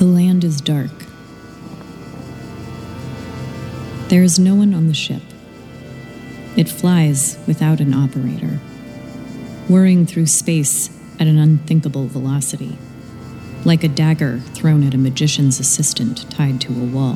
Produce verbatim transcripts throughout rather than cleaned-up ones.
The land is dark. There is no one on the ship. It flies without an operator, whirring through space at an unthinkable velocity, like a dagger thrown at a magician's assistant tied to a wall.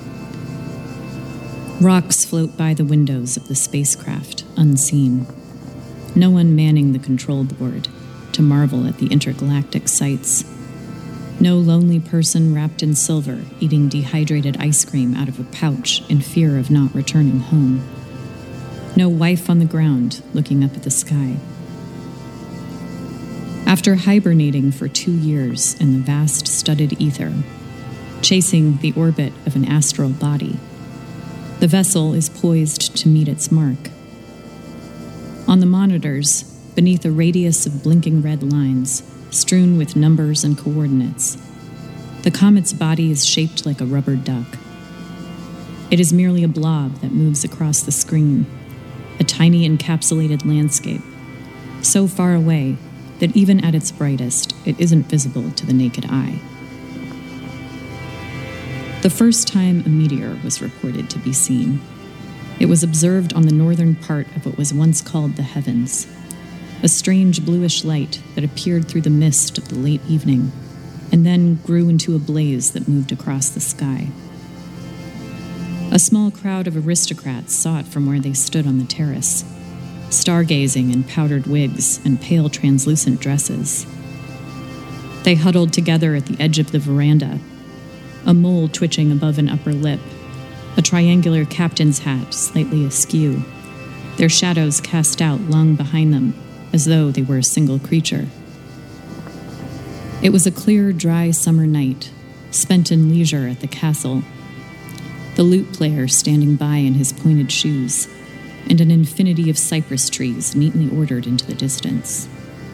Rocks float by the windows of the spacecraft, unseen. No one manning the control board to marvel at the intergalactic sights. No lonely person wrapped in silver eating dehydrated ice cream out of a pouch in fear of not returning home. No wife on the ground looking up at the sky. After hibernating for two years in the vast studded ether, chasing the orbit of an astral body, the vessel is poised to meet its mark. On the monitors, beneath a radius of blinking red lines, strewn with numbers and coordinates, the comet's body is shaped like a rubber duck. It is merely a blob that moves across the screen, a tiny encapsulated landscape, so far away that even at its brightest, it isn't visible to the naked eye. The first time a meteor was reported to be seen, it was observed on the northern part of what was once called the heavens, a strange bluish light that appeared through the mist of the late evening, and then grew into a blaze that moved across the sky. A small crowd of aristocrats saw it from where they stood on the terrace, stargazing in powdered wigs and pale translucent dresses. They huddled together at the edge of the veranda, a mole twitching above an upper lip, a triangular captain's hat slightly askew, their shadows cast out long behind them as though they were a single creature. It was a clear, dry summer night, spent in leisure at the castle, the lute player standing by in his pointed shoes, and an infinity of cypress trees neatly ordered into the distance.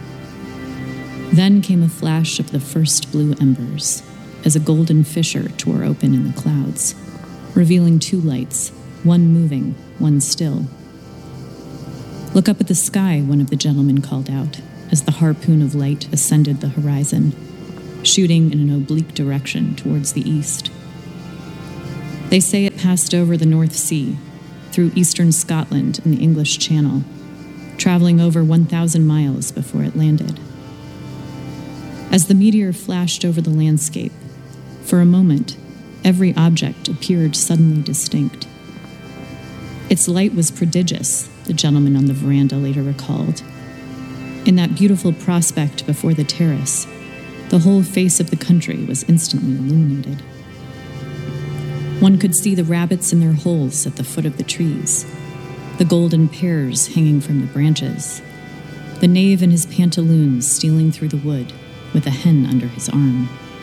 Then came a flash of the first blue embers, as a golden fissure tore open in the clouds, revealing two lights, one moving, one still. "Look up at the sky," one of the gentlemen called out, as the harpoon of light ascended the horizon, shooting in an oblique direction towards the east. They say it passed over the North Sea, through eastern Scotland and the English Channel, traveling over one thousand miles before it landed. As the meteor flashed over the landscape, for a moment, every object appeared suddenly distinct. Its light was prodigious, the gentleman on the veranda later recalled. In that beautiful prospect before the terrace, the whole face of the country was instantly illuminated. One could see the rabbits in their holes at the foot of the trees, the golden pears hanging from the branches, the knave in his pantaloons stealing through the wood with a hen under his arm.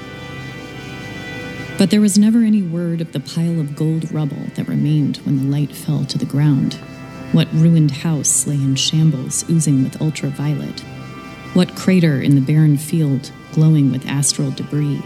But there was never any word of the pile of gold rubble that remained when the light fell to the ground. What ruined house lay in shambles oozing with ultraviolet? What crater in the barren field glowing with astral debris?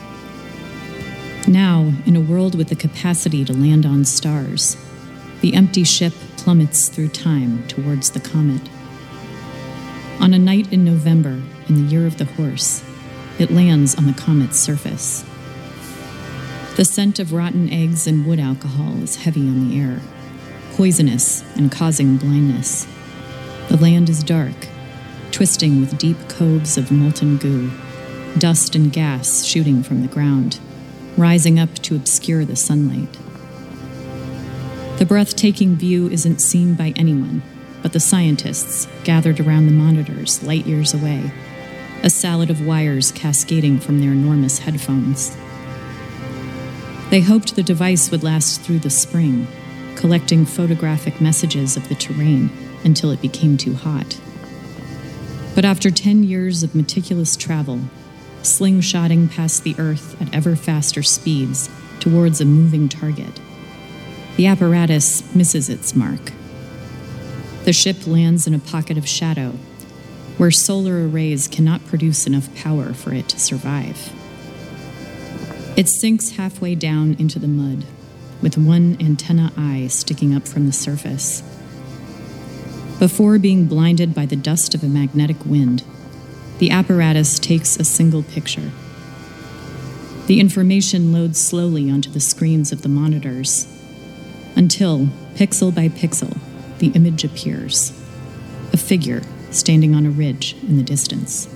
Now, in a world with the capacity to land on stars, the empty ship plummets through time towards the comet. On a night in November, in the year of the horse, it lands on the comet's surface. The scent of rotten eggs and wood alcohol is heavy on the air, poisonous and causing blindness. The land is dark, twisting with deep coves of molten goo, dust and gas shooting from the ground, rising up to obscure the sunlight. The breathtaking view isn't seen by anyone but the scientists gathered around the monitors light years away, a salad of wires cascading from their enormous headphones. They hoped the device would last through the spring, collecting photographic messages of the terrain until it became too hot. But after ten years of meticulous travel, slingshotting past the Earth at ever faster speeds towards a moving target, the apparatus misses its mark. The ship lands in a pocket of shadow, where solar arrays cannot produce enough power for it to survive. It sinks halfway down into the mud, with one antenna eye sticking up from the surface. Before being blinded by the dust of a magnetic wind, the apparatus takes a single picture. The information loads slowly onto the screens of the monitors, until, pixel by pixel, the image appears. A figure standing on a ridge in the distance.